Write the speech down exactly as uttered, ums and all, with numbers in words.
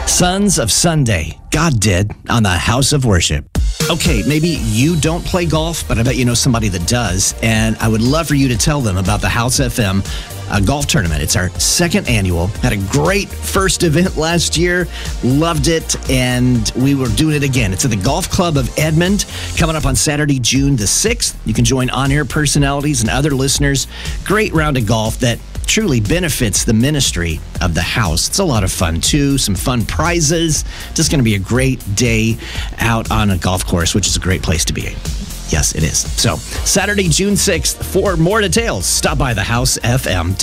Sons of Sunday, God did on the House of Worship. Okay, maybe you don't play golf, but I bet you know somebody that does, and I would love for you to tell them about the House F M uh, golf tournament. It's our second annual. Had a great first event last year. Loved it, and we were doing it again. It's at the Golf Club of Edmond, coming up on Saturday, June the sixth. You can join on-air personalities and other listeners. Great round of golf that truly benefits the ministry of the house. It's a lot of fun, too. Some fun prizes. Just going to be a great day out on a golf course, which is a great place to be. Yes, it is. So, Saturday, June sixth. For more details, stop by the House F M.